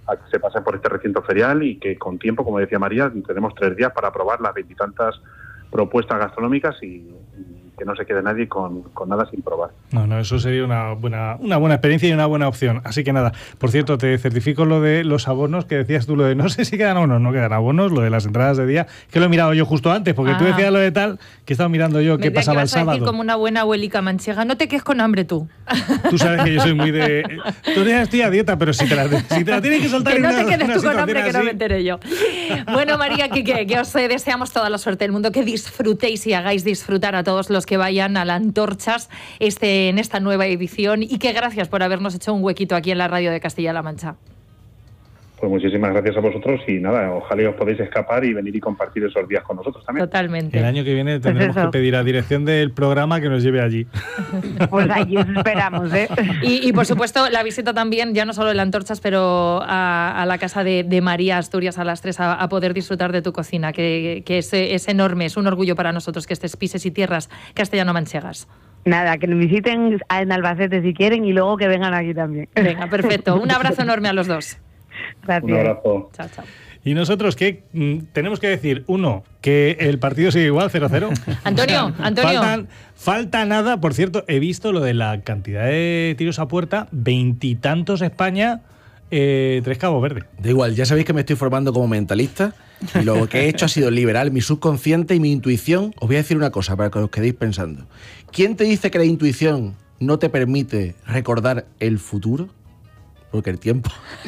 a que se pasen por este recinto ferial y que con tiempo, como decía María, tenemos 3 días para probar las 20 y tantas propuestas gastronómicas y que no se quede nadie con nada sin probar. No, eso sería una buena experiencia y una buena opción. Así que nada, por cierto, te certifico lo de los abonos, que decías tú, lo de no sé si quedan abonos, no quedan abonos, lo de las entradas de día, que lo he mirado yo justo antes, porque tú decías lo de tal, que he estado mirando yo qué pasaba el sábado. Decir como una buena abuelica manchega, no te quedes con hambre tú. Tú sabes que yo soy muy de... Tú ya estoy a dieta, pero si te la tienes que soltar que en no una, te quedes tú con hambre, así. que no me enteré yo. Bueno, María, que os deseamos toda la suerte del mundo, que disfrutéis y hagáis disfrutar a todos los que vayan a la Antorchas en esta nueva edición, y que gracias por habernos hecho un huequito aquí en la radio de Castilla-La Mancha. Pues muchísimas gracias a vosotros y nada, ojalá os podéis escapar y venir y compartir esos días con nosotros también. Totalmente. El año que viene tendremos que pedir a dirección del programa que nos lleve allí. Pues allí os esperamos, ¿eh? Y por supuesto la visita también, ya no solo en la Antorchas, pero a la casa de María Asturias a las 3 a poder disfrutar de tu cocina, que es enorme, es un orgullo para nosotros que estés pises y tierras castellano-manchegas. Nada, que nos visiten en Albacete si quieren y luego que vengan aquí también. Venga, perfecto. Un abrazo enorme a los dos. Gracias. Un abrazo. Chao, chao. Y nosotros, ¿qué tenemos que decir? Uno, que el partido sigue igual, 0-0. Antonio. Falta nada. Por cierto, he visto lo de la cantidad de tiros a puerta, 20 y tantos España, 3 Cabo Verde. Da igual, ya sabéis que me estoy formando como mentalista y lo que he hecho ha sido liberar mi subconsciente y mi intuición. Os voy a decir una cosa para que os quedéis pensando. ¿Quién te dice que la intuición no te permite recordar el futuro? Porque el tiempo...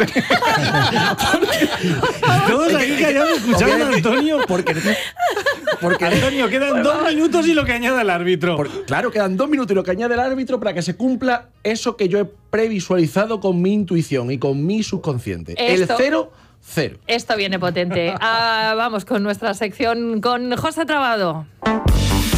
Todos aquí callados escuchando a Antonio. Porque Antonio, quedan 2 minutos y lo que añade el árbitro. Claro, quedan 2 minutos y lo que añade el árbitro para que se cumpla eso que yo he previsualizado con mi intuición y con mi subconsciente. El 0-0. Esto viene potente. Vamos con nuestra sección con José Trabado.